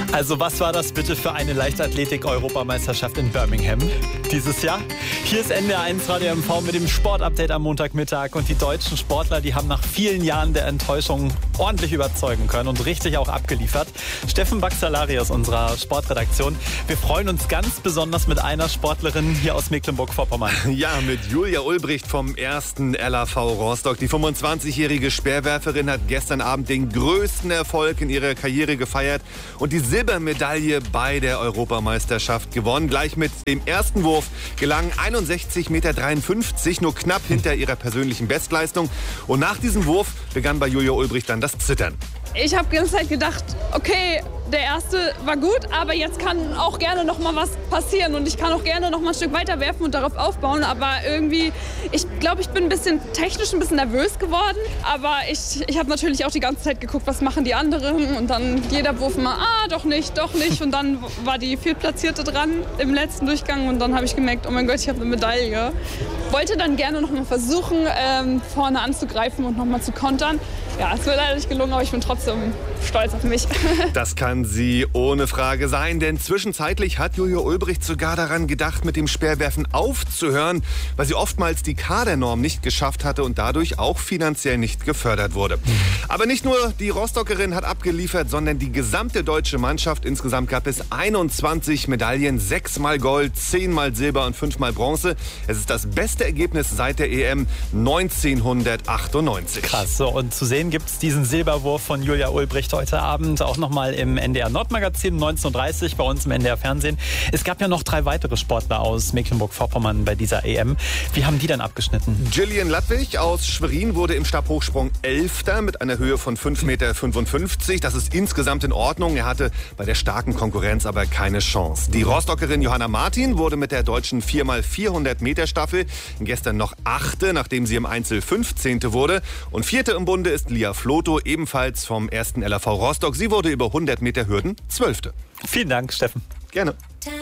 Also was war das bitte für eine Leichtathletik-Europameisterschaft in Birmingham dieses Jahr? Hier ist NDR1 Radio MV mit dem Sportupdate am Montagmittag und die deutschen Sportler, die haben nach vielen Jahren der Enttäuschung ordentlich überzeugen können und richtig auch abgeliefert. Steffen Baxalari aus unserer Sportredaktion. Wir freuen uns ganz besonders mit einer Sportlerin hier aus Mecklenburg-Vorpommern. Ja, mit Julia Ulbricht vom 1. LAV Rostock. Die 25-jährige Speerwerferin hat gestern Abend den größten Erfolg in ihrer Karriere gefeiert und die Silbermedaille bei der Europameisterschaft gewonnen. Gleich mit dem ersten Wurf gelangen 61,53 Meter, nur knapp hinter ihrer persönlichen Bestleistung. Und nach diesem Wurf begann bei Julia Ulbricht dann das Zittern. Ich habe die ganze Zeit gedacht, okay, der erste war gut, aber jetzt kann auch gerne noch mal was passieren und ich kann auch gerne noch mal ein Stück weiter werfen und darauf aufbauen. Aber irgendwie, ich glaube, ich bin ein bisschen technisch ein bisschen nervös geworden. Aber ich habe natürlich auch die ganze Zeit geguckt, was machen die anderen und dann jeder Wurf mal, doch nicht. Und dann war die Viertplatzierte dran im letzten Durchgang und dann habe ich gemerkt, oh mein Gott, ich habe eine Medaille. Wollte dann gerne noch mal versuchen, vorne anzugreifen und noch mal zu kontern. Ja, es wird leider nicht gelungen, aber ich bin trotzdem stolz auf mich. Das kann sie ohne Frage sein, denn zwischenzeitlich hat Julia Ulbricht sogar daran gedacht, mit dem Speerwerfen aufzuhören, weil sie oftmals die Kadernorm nicht geschafft hatte und dadurch auch finanziell nicht gefördert wurde. Aber nicht nur die Rostockerin hat abgeliefert, sondern die gesamte deutsche Mannschaft. Insgesamt gab es 21 Medaillen, 6-mal Gold, 10-mal Silber und 5-mal Bronze. Es ist das beste Ergebnis seit der EM 1998. Krass, so, und zu sehen gibt es diesen Silberwurf von Julia Ulbricht heute Abend auch nochmal im NDR Nordmagazin 19:30 Uhr bei uns im NDR Fernsehen. Es gab ja noch 3 weitere Sportler aus Mecklenburg-Vorpommern bei dieser EM. Wie haben die dann abgeschnitten? Gillian Ludwig aus Schwerin wurde im Stabhochsprung 11. mit einer Höhe von 5,55 Meter. Das ist insgesamt in Ordnung. Er hatte bei der starken Konkurrenz aber keine Chance. Die Rostockerin Johanna Martin wurde mit der deutschen 4x400 Meter Staffel gestern noch 8., nachdem sie im Einzel 15. wurde. Und 4. im Bunde ist Lia Floto, ebenfalls vom 1. LAV Rostock. Sie wurde über 100 Meter Hürden 12. Vielen Dank, Steffen. Gerne.